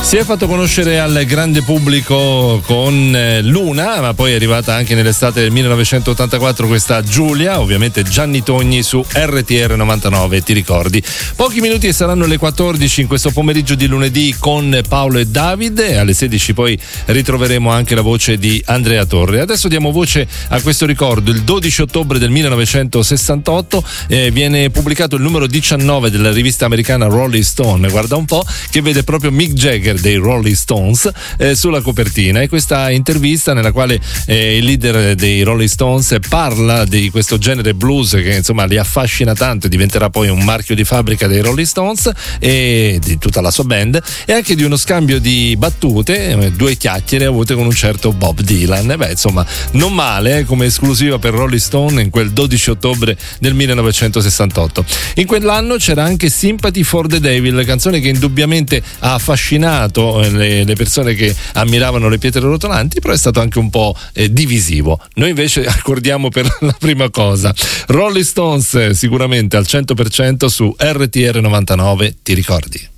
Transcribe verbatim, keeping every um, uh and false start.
Si è fatto conoscere al grande pubblico con Luna, ma poi è arrivata anche nell'estate del millenovecentottantaquattro questa Giulia, ovviamente Gianni Togni su R T R novantanove, ti ricordi? Pochi minuti e saranno le quattordici in questo pomeriggio di lunedì con Paolo e Davide, alle sedici poi ritroveremo anche la voce di Andrea Torre. Adesso diamo voce a questo ricordo. Il dodici ottobre del millenovecentosessantotto eh, viene pubblicato il numero diciannove della rivista americana Rolling Stone, guarda un po', che vede proprio Mick Jagger dei Rolling Stones eh, sulla copertina, e questa intervista nella quale eh, il leader dei Rolling Stones parla di questo genere blues che insomma li affascina tanto e diventerà poi un marchio di fabbrica dei Rolling Stones e di tutta la sua band, e anche di uno scambio di battute, eh, due chiacchiere avute con un certo Bob Dylan. E beh, insomma, non male eh, come esclusiva per Rolling Stone in quel dodici ottobre del millenovecentosessantotto. In quell'anno c'era anche Sympathy for the Devil, canzone che indubbiamente ha affascinato Le, le persone che ammiravano le pietre rotolanti, però è stato anche un po' eh, divisivo. Noi invece accordiamo per la prima cosa Rolling Stones, sicuramente al cento per cento su R T R novantanove, ti ricordi?